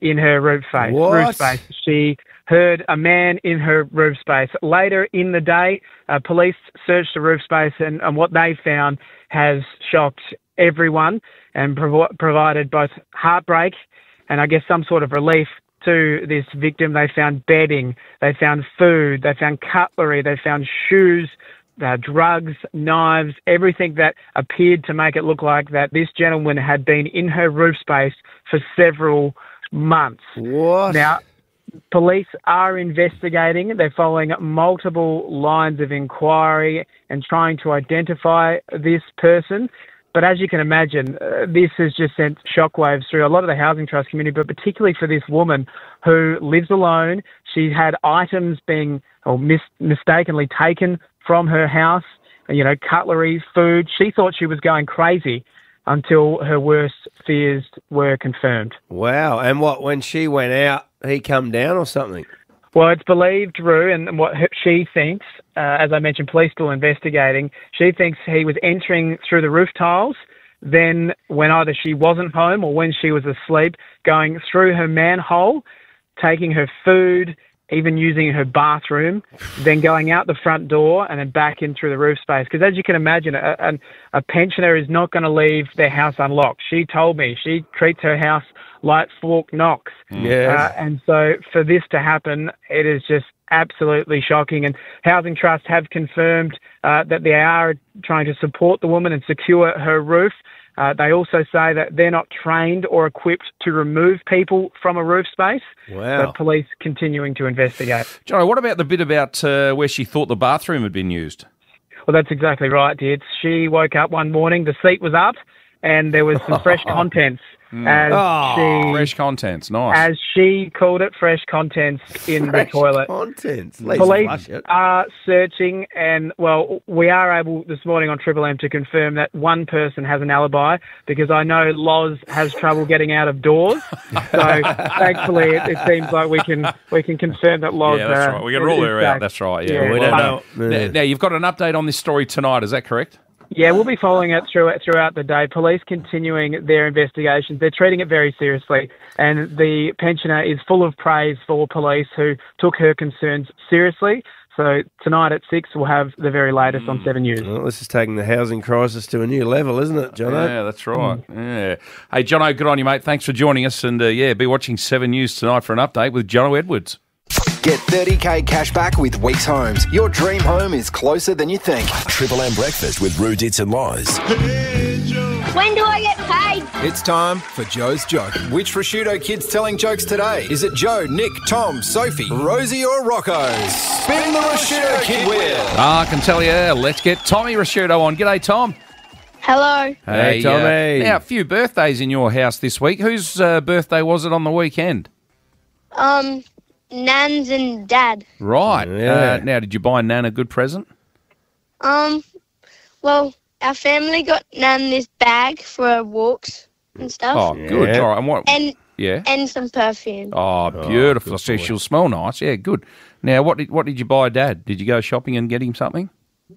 in her roof space. What? She heard a man in her roof space. Later in the day, police searched the roof space, and what they found has shocked everyone and provided both heartbreak and I guess some sort of relief to this victim. They found bedding, they found food, they found cutlery, they found shoes, drugs, knives, everything that appeared to make it look like that this gentleman had been in her roof space for several months. What? Now, police are investigating. They're following multiple lines of inquiry and trying to identify this person. But as you can imagine, this has just sent shockwaves through a lot of the housing trust community, but particularly for this woman who lives alone. She had items being mistakenly taken from her house, cutlery, food. She thought she was going crazy until her worst fears were confirmed. Wow. And when she went out, he come down or something? Well, it's believed, Roo, and what she thinks, as I mentioned, police still investigating, she thinks he was entering through the roof tiles, then when either she wasn't home or when she was asleep, going through her manhole, taking her food, even using her bathroom, then going out the front door and then back in through the roof space. Because as you can imagine, a pensioner is not going to leave their house unlocked. She told me she treats her house like Fort Knox. Yes. And so for this to happen, it is just absolutely shocking. And Housing Trust have confirmed that they are trying to support the woman and secure her roof. They also say that they're not trained or equipped to remove people from a roof space. Wow. But police continuing to investigate. Johnny, what about the bit about where she thought the bathroom had been used? Well, that's exactly right, Dids. She woke up one morning, the seat was up, and there was some fresh contents. Fresh contents, nice. As she called it, fresh contents in the toilet. Contents. Police are searching, and, we are able this morning on Triple M to confirm that one person has an alibi, because I know Loz has trouble getting out of doors. So thankfully, it seems like we can confirm that Loz. Yeah, that's right. We can rule her out. That's right. Yeah, we don't know. Now you've got an update on this story tonight. Is that correct? Yeah, we'll be following it throughout the day. Police continuing their investigations. They're treating it very seriously, and the pensioner is full of praise for police who took her concerns seriously. So tonight at 6, we'll have the very latest on 7 News. Well, this is taking the housing crisis to a new level, isn't it, Jono? Yeah, that's right. Yeah. Hey, Jono, good on you, mate. Thanks for joining us, and be watching 7 News tonight for an update with Jono Edwards. Get 30k cash back with Weeks Homes. Your dream home is closer than you think. Triple M breakfast with Roo, Dits and Loz. When do I get paid? It's time for Joe's Joke. Which prosciutto kid's telling jokes today? Is it Joe, Nick, Tom, Sophie, Rosie or Rocco? Spin the prosciutto kid wheel. I can tell you, let's get Tommy Prosciutto on. G'day, Tom. Hello. Hey, Tommy. Now, a few birthdays in your house this week. Whose birthday was it on the weekend? Nan's and Dad. Right. Yeah. Now, did you buy Nan a good present? Well, our family got Nan this bag for her walks and stuff. Oh, good. All right. And what? And some perfume. Oh, beautiful. So she'll smell nice. Yeah, good. Now, what did you buy Dad? Did you go shopping and get him something?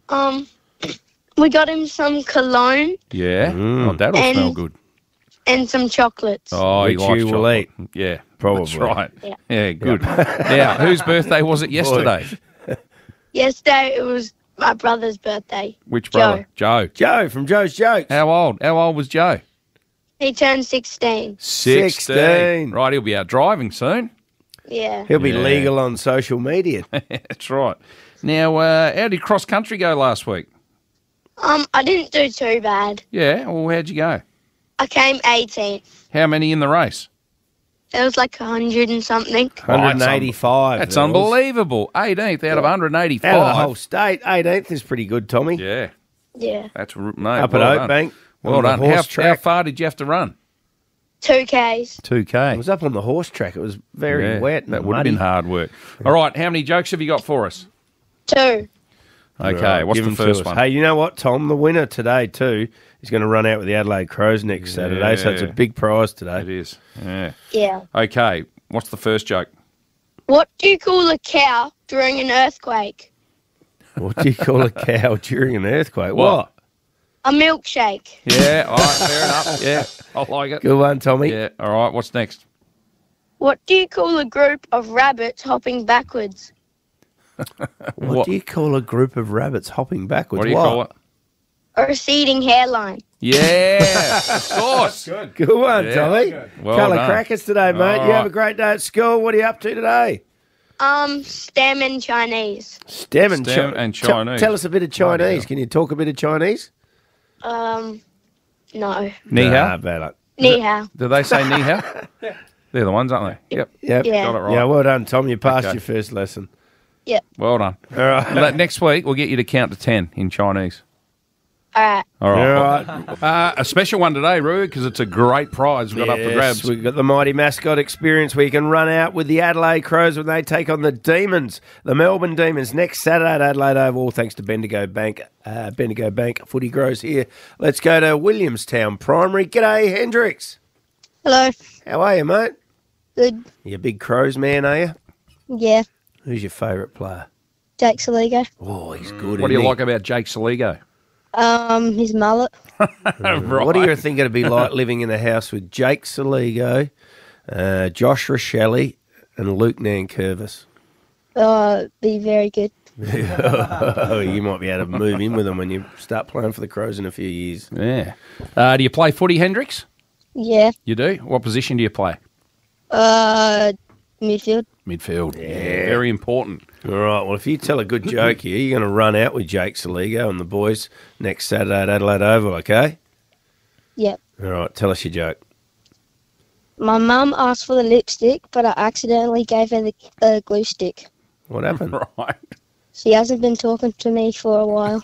We got him some cologne. Yeah. Oh, that'll smell good. And some chocolates. Oh, which he likes you will chocolate. eat. Yeah, probably. That's right. Yeah, yeah good. Now, whose birthday was it yesterday? Yesterday it was my brother's birthday. Which brother? Joe. Joe from Joe's Jokes. How old? How old was Joe? He turned 16. 16. Right, he'll be out driving soon. Yeah. He'll be legal on social media. That's right. Now, how did cross country go last week? I didn't do too bad. Yeah. Well, how'd you go? I came 18th. How many in the race? There was like 100 and something. 185. That's unbelievable. 18th out of 185. Out of the whole state. 18th is pretty good, Tommy. Yeah. Yeah. That's mate, up at Oakbank. Well done. How far did you have to run? 2Ks. 2K. It was up on the horse track. It was very wet. And that would have been hard work. All right. How many jokes have you got for us? 2. Okay. Right, what's give the them first to us. one? Hey, you know what, Tom? The winner today, too, is going to run out with the Adelaide Crows next Saturday, so it's a big prize today. It is. Yeah. Yeah. Okay. What's the first joke? What do you call a cow during an earthquake? What do you call a cow during an earthquake? What? A milkshake. Yeah. All right. Fair enough. Yeah. I like it. Good one, Tommy. Yeah. All right. What's next? What do you call a group of rabbits hopping backwards? What do you call a group of rabbits hopping backwards? What do you call it? A receding hairline. Yeah, of course. Good one, Yeah. Tommy. Well Colour done. crackers today, mate. All You have a right. great day at school. What are you up to today? STEM and Chinese. STEM and Chinese. Tell us a bit of Chinese. Can you talk a bit of Chinese? No. Ni hao? Nah, bad luck. Ni hao. Do they say ni hao? They're the ones, aren't they? Yep. Yep. Yeah. Got it right. Yeah, well done, Tom. You passed Okay. your first lesson. Yep. Well done. All right. Next week, we'll get you to count to 10 in Chinese. All right. All right. All right. A special one today, Roo, because it's a great prize we've got up for grabs. We've got the Mighty Mascot Experience where you can run out with the Adelaide Crows when they take on the Demons, the Melbourne Demons, next Saturday at Adelaide Oval, all thanks to Bendigo Bank. Bendigo Bank footy grows here. Let's go to Williamstown Primary. G'day, Hendricks. Hello. How are you, mate? Good. You a big Crows man, are you? Yeah. Who's your favourite player? Jake Saligo. Oh, he's good. What do you isn't he? like about Jake Saligo? His mullet. What do you think it'd be like living in a house with Jake Saligo, Josh Rochelle, and Luke Nankervis? Be very good. You might be able to move in with them when you start playing for the Crows in a few years. Yeah. Do you play footy, Hendricks? Yeah. You do? What position do you play? Midfield. Midfield. Yeah. Very important. All right, well, if you tell a good joke here, you're going to run out with Jake Saligo and the boys next Saturday at Adelaide Oval, okay? Yep. All right, tell us your joke. My mum asked for the lipstick, but I accidentally gave her the glue stick. What happened? Right. She hasn't been talking to me for a while.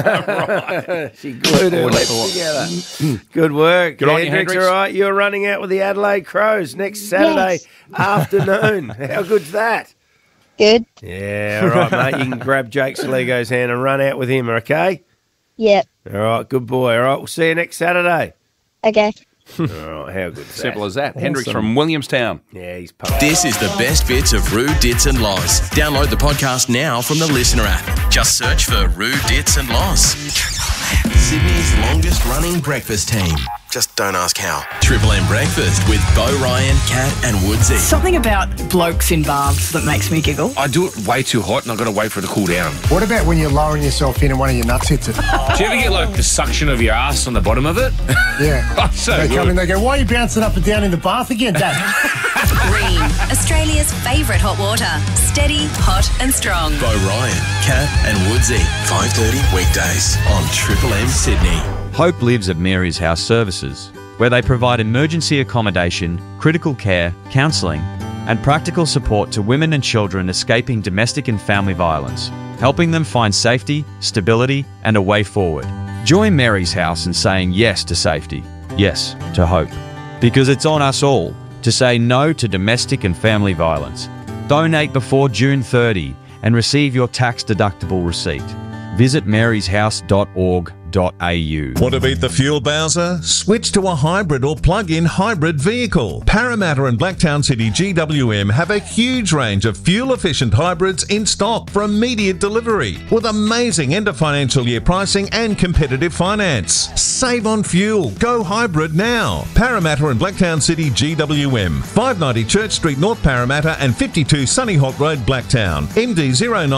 She glued her lips together. Good work. Good on you, Hendricks, Hendricks. all right, you're running out with the Adelaide Crows next Saturday afternoon. How good's that? Good. Yeah, all right, mate. You can grab Jake Saligo's hand and run out with him, okay? Yep. All right, good boy. All right, we'll see you next Saturday. Okay. All right, how good's that? Simple as that. Hendricks from Williamstown. Yeah, he's pumped. This is the best bits of Roo, Dits and Loz. Download the podcast now from the Listener app. Just search for Roo, Dits and Loz. Sydney's longest running breakfast team. Just don't ask how. Triple M Breakfast with Bo Ryan, Kat and Woodsy. Something about blokes in baths that makes me giggle. I do it way too hot and I've got to wait for it to cool down. What about when you're lowering yourself in and one of your nuts hits it? Do you ever get like the suction of your ass on the bottom of it? Yeah. So they come good. in, they go, why are you bouncing up and down in the bath again, Dad? Green, Australia's favourite hot water. Steady, hot and strong. Bo Ryan, Kat and Woodsy. 5:30 weekdays on Triple M Sydney. Hope lives at Mary's House Services, where they provide emergency accommodation, critical care, counselling, and practical support to women and children escaping domestic and family violence, helping them find safety, stability, and a way forward. Join Mary's House in saying yes to safety, yes to hope, because it's on us all to say no to domestic and family violence. Donate before June 30 and receive your tax-deductible receipt. Visit maryshouse.org.au. Want to beat the fuel Bowser? Switch to a hybrid or plug-in hybrid vehicle. Parramatta and Blacktown City GWM have a huge range of fuel-efficient hybrids in stock for immediate delivery with amazing end of financial year pricing and competitive finance. Save on fuel. Go hybrid now. Parramatta and Blacktown City GWM. 590 Church Street, North Parramatta and 52 Sunny Hawk Road, Blacktown. MD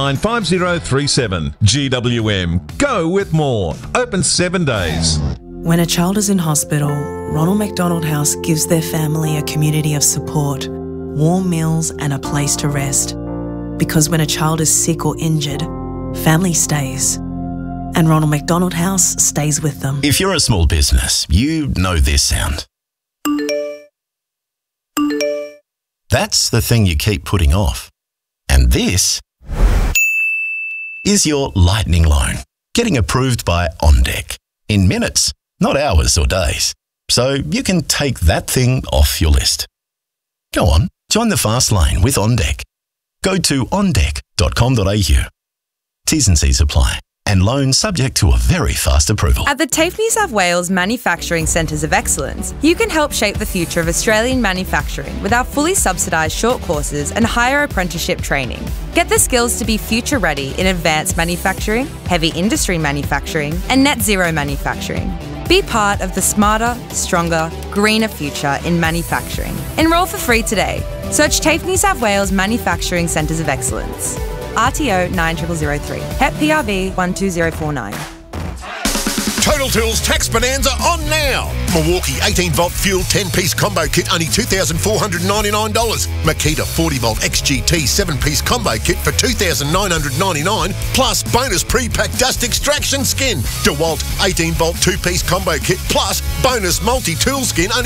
095037. GWM. Go with more. Open 7 days. When a child is in hospital, Ronald McDonald House gives their family a community of support, warm meals and a place to rest. Because when a child is sick or injured, family stays. And Ronald McDonald House stays with them. If you're a small business, you know this sound. That's the thing you keep putting off. And this is your lightning loan, getting approved by OnDeck in minutes, not hours or days. So you can take that thing off your list. Go on, join the fast lane with OnDeck. Go to ondeck.com.au. T's and C's apply. And loan subject to a very fast approval. At the TAFE New South Wales Manufacturing Centres of Excellence, you can help shape the future of Australian manufacturing with our fully subsidised short courses and higher apprenticeship training. Get the skills to be future ready in advanced manufacturing, heavy industry manufacturing, and net zero manufacturing. Be part of the smarter, stronger, greener future in manufacturing. Enrol for free today. Search TAFE New South Wales Manufacturing Centres of Excellence. RTO 90003. HEP PRV 12049. Total Tools Tax Bonanza on now. Milwaukee 18-volt fuel 10-piece combo kit only $2,499. Makita 40-volt XGT 7-piece combo kit for $2,999 plus bonus pre-packed dust extraction skin. DeWalt 18-volt 2-piece combo kit plus bonus multi-tool skin only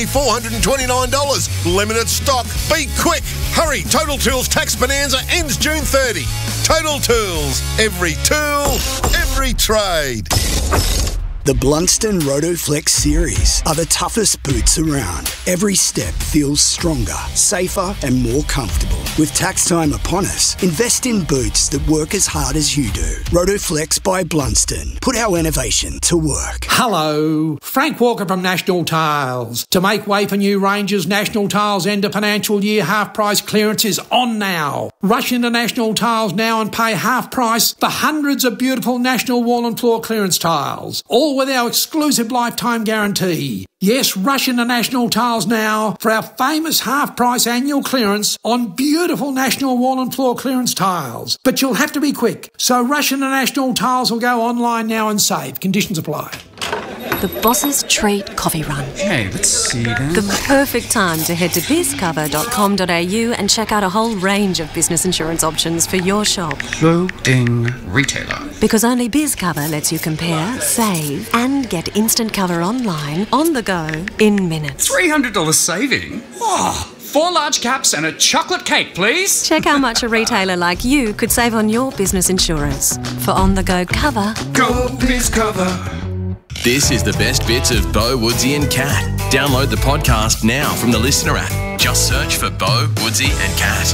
$429. Limited stock. Be quick. Hurry. Total Tools Tax Bonanza ends June 30. Total Tools. Every tool, every trade. The Blunston Rotoflex series are the toughest boots around. Every step feels stronger, safer and more comfortable. With tax time upon us, invest in boots that work as hard as you do. Rotoflex by Blunston. Put our innovation to work. Hello, Frank Walker from National Tiles. To make way for new ranges, National Tiles end of financial year half price clearance is on now. Rush into National Tiles now and pay half price for hundreds of beautiful National wall and floor clearance tiles. All with our exclusive lifetime guarantee. Yes, rush into National Tiles now for our famous half-price annual clearance on beautiful National wall and floor clearance tiles. But you'll have to be quick, so rush into National Tiles or go online now and save. Conditions apply. The Boss's Treat Coffee Run. Hey, let's see then. The perfect time to head to bizcover.com.au and check out a whole range of business insurance options for your shop. Loading retailer. Because only BizCover lets you compare, save, and get instant cover online, on the go, in minutes. $300 saving? Oh, 4 large caps and a chocolate cake, please. Check how much a retailer like you could save on your business insurance. For on-the-go cover, go BizCover. This is the best bits of Bo, Woodsy and Cat. Download the podcast now from the Listener app. Just search for Bo, Woodsy and Cat.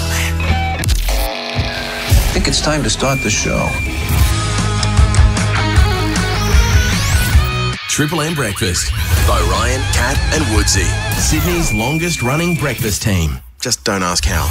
I think it's time to start the show. Triple M Breakfast. Bo Ryan, Cat and Woodsy. Sydney's longest running breakfast team. Just don't ask how.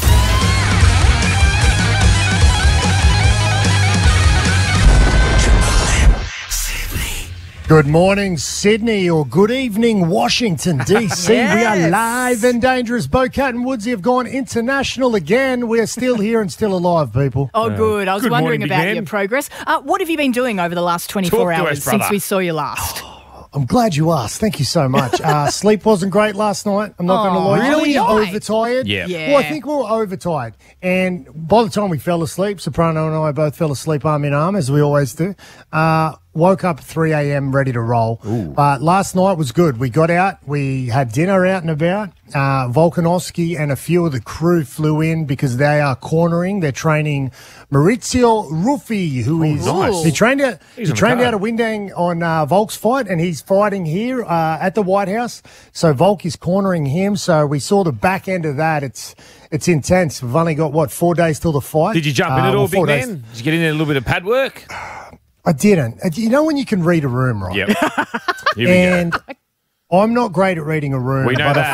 Good morning, Sydney, or good evening, Washington, D.C. Yes. We are live and dangerous. Bo, Cat and Woodsy have gone international again. We're still here and still alive, people. Oh, good. I was Good wondering morning, about big your man. progress. What have you been doing over the last 24 Talk to hours us, brother. since we saw you last? I'm glad you asked. Thank you so much. Sleep wasn't great last night. I'm not going to lie. Really? You know when Why? you're overtired? Yeah. Well, I think we were overtired. And by the time we fell asleep, Soprano and I both fell asleep arm in arm, as we always do. Woke up at 3 a.m. ready to roll. But last night was good. We got out. We had dinner out and about. Volkanovski and a few of the crew flew in because they are cornering. They're training Maurizio Ruffi, who is nice. he trained out He's he on the trained card. out of Windang on Volk's fight, and he's fighting here at the White House. So Volk is cornering him. So we saw the back end of that. It's intense. We've only got 4 days till the fight. Did you jump in at all, big 4 days. man? Did you get in there a little bit of pad work? I didn't. You know when you can read a room, right? Yep. Here we and I'm not great at reading a room, We know but that.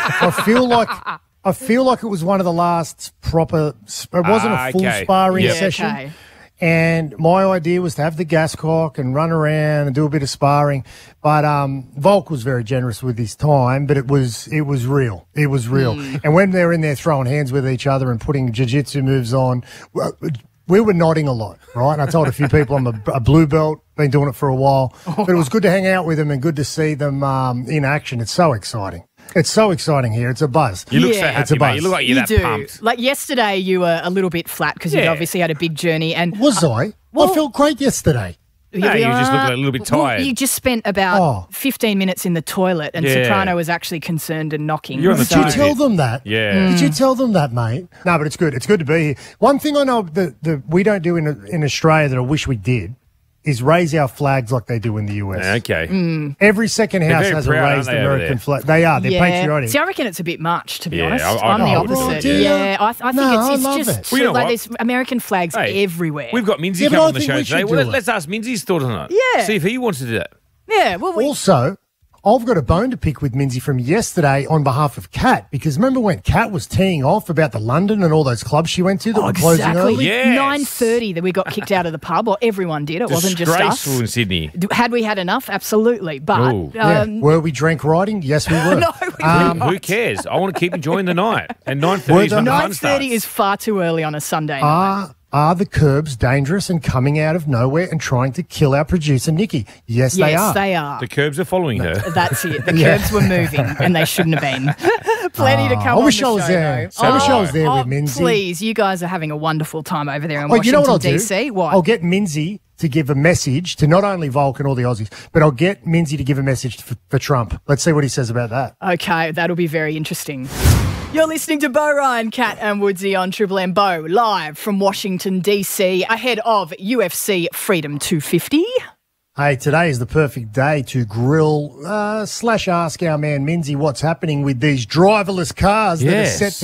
I feel like it was one of the last proper. It wasn't a full okay. sparring Yep. session. Okay. And my idea was to have the gas cock and run around and do a bit of sparring. But Volk was very generous with his time, but it was real. It was real. And when they're in there throwing hands with each other and putting jiu-jitsu moves on, we were nodding a lot, right? And I told a few people I'm a blue belt, been doing it for a while. But it was good to hang out with them and good to see them in action. It's so exciting. It's so exciting here. It's a buzz. You look so Yeah. happy, It's a mate. buzz. You look like you're that do. pumped. Like yesterday, you were a little bit flat because you'd Yeah. obviously had a big journey. And Was I? I felt great yesterday. No, you just look a little bit Well, tired. you just spent about 15 minutes in the toilet, and Yeah. Soprano was actually concerned and knocking. You're on the Did you toilet. tell them that? Yeah. Did you tell them that, mate? No, but it's good. It's good to be here. One thing I know that we don't do in Australia that I wish we did is raise our flags like they do in the US. Okay. Every second They're house very has proud, a aren't raised they, over American there? flag. They are. They're patriotic. See, I reckon it's a bit much, to be Yeah, honest. I'm I'm the the opposite. opposite. Yeah, I think No, it's I love just it. Well, you know like what? there's American flags Hey, everywhere. We've got Minzy Yeah, but coming I on the think show we today. should Well, do it. let's ask Minzy's thoughts on it. Yeah. See if he wants to do that. Yeah, well, Also, I've got a bone to pick with Minzy from yesterday on behalf of Kat, because remember when Kat was teeing off about the London and all those clubs she went to that were closing early? Yes. 9:30 that we got kicked out of the pub, or everyone did. It wasn't just us. Disgraceful in Sydney. Had we had enough? Absolutely. But were we drink riding? Yes, we were. No, who cares? I want to keep enjoying the night. And 9:30 is when the fun starts. 9:30 is far too early on a Sunday night. Are the Curbs dangerous and coming out of nowhere and trying to kill our producer, Nikki? Yes, they are. Yes, they are. The Curbs are following her. That's it. The Curbs were moving, and they shouldn't have been. Plenty to come on the show, there. though. I wish I was there with Minzy. Please, you guys are having a wonderful time over there in Washington, you know what I'll D.C. do? What? I'll get Minzy to give a message to not only Volk and all the Aussies, but I'll get Minzy to give a message for Trump. Let's see what he says about that. Okay, that'll be very interesting. You're listening to Bo Ryan, Kat and Woodsy on Triple M. Bo, live from Washington, D.C., ahead of UFC Freedom 250. Hey, today is the perfect day to grill / ask our man Minzy what's happening with these driverless cars that are set to